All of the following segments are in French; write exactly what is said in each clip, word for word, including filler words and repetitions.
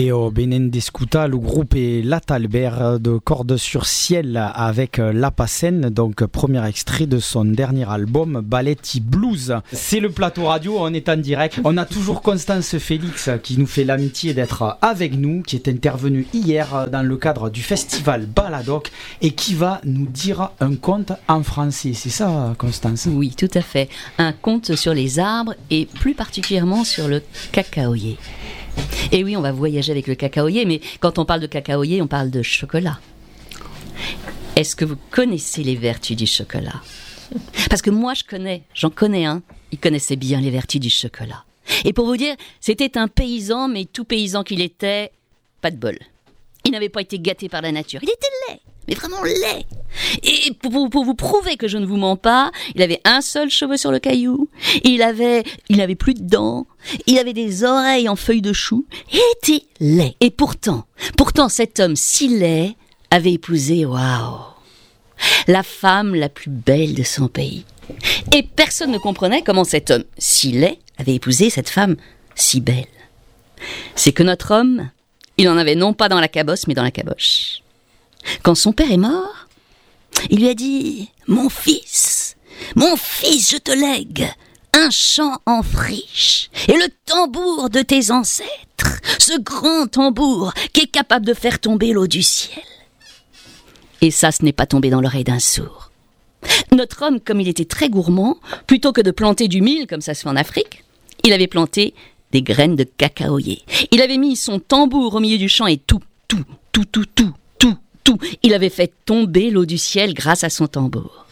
Et au Bénin d'Escuta, le groupe est L'Atalbert de Cordes sur Ciel avec La Pacène, donc premier extrait de son dernier album Balletti Blues. C'est le plateau radio, on est en direct. On a toujours Constance Félix qui nous fait l'amitié d'être avec nous, qui est intervenue hier dans le cadre du festival Baladoc et qui va nous dire un conte en français. C'est ça, Constance ? Oui, tout à fait. Un conte sur les arbres et plus particulièrement sur le cacaoyer. Et oui, on va voyager avec le cacaoyer, mais quand on parle de cacaoyer, on parle de chocolat. Est-ce que vous connaissez les vertus du chocolat ? Parce que moi, je connais, j'en connais un, il connaissait bien les vertus du chocolat. Et pour vous dire, c'était un paysan, mais tout paysan qu'il était, pas de bol. Il n'avait pas été gâté par la nature, il était laid, mais vraiment laid. Et pour, pour, pour vous prouver que je ne vous mens pas, il avait un seul cheveu sur le caillou, il avait, il avait plus de dents, il avait des oreilles en feuilles de chou, il était laid. Et pourtant, pourtant cet homme si laid avait épousé, waouh, la femme la plus belle de son pays. Et personne ne comprenait comment cet homme si laid avait épousé cette femme si belle. C'est que notre homme, il en avait non pas dans la cabosse, mais dans la caboche. Quand son père est mort, il lui a dit « Mon fils, mon fils, je te lègue un champ en friche et le tambour de tes ancêtres, ce grand tambour qui est capable de faire tomber l'eau du ciel. » Et ça, ce n'est pas tombé dans l'oreille d'un sourd. Notre homme, comme il était très gourmand, plutôt que de planter du mil, comme ça se fait en Afrique, il avait planté des graines de cacaoyer. Il avait mis son tambour au milieu du champ et tout, tout, tout, tout, tout, tout, tout. Il avait fait tomber l'eau du ciel grâce à son tambour.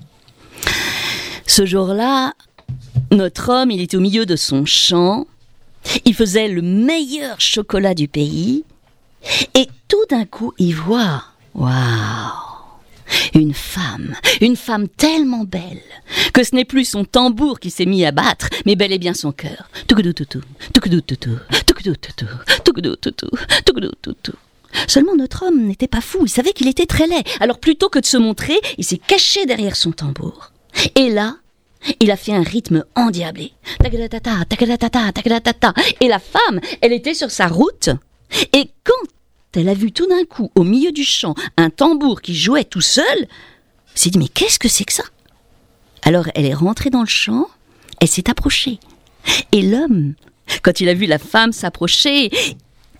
Ce jour-là, notre homme, il était au milieu de son champ. Il faisait le meilleur chocolat du pays. Et tout d'un coup, il voit, waouh, une femme, une femme tellement belle que ce n'est plus son tambour qui s'est mis à battre, mais bel et bien son cœur. Seulement notre homme n'était pas fou, il savait qu'il était très laid. Alors plutôt que de se montrer, il s'est caché derrière son tambour. Et là, il a fait un rythme endiablé. Et la femme, elle était sur sa route. Et quand elle a vu tout d'un coup, au milieu du champ, un tambour qui jouait tout seul, elle s'est dit, mais qu'est-ce que c'est que ça ? Alors elle est rentrée dans le champ, elle s'est approchée. Et l'homme, quand il a vu la femme s'approcher, et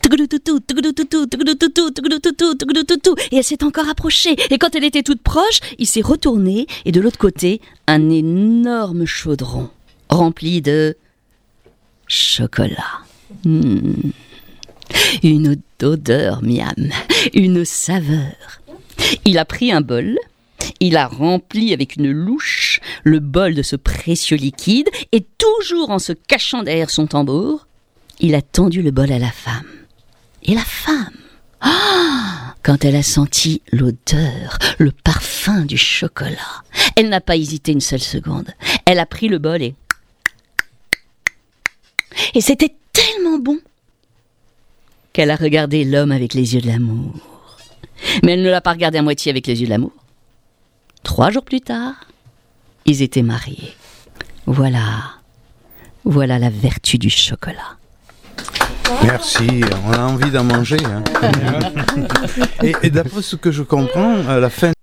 elle s'est encore approchée. Et quand elle était toute proche, il s'est retourné, et de l'autre côté, un énorme chaudron rempli de chocolat. Mmh. Une odeur miam, une saveur. Il a pris un bol, il a rempli avec une louche le bol de ce précieux liquide et toujours en se cachant derrière son tambour, il a tendu le bol à la femme. Et la femme, oh, quand elle a senti l'odeur, le parfum du chocolat, elle n'a pas hésité une seule seconde. Elle a pris le bol et... Et c'était tellement bon qu'elle a regardé l'homme avec les yeux de l'amour. Mais elle ne l'a pas regardé à moitié avec les yeux de l'amour. Trois jours plus tard, ils étaient mariés. Voilà, voilà la vertu du chocolat. Merci, on a envie d'en manger. Hein. et, et d'après ce que je comprends, à la fin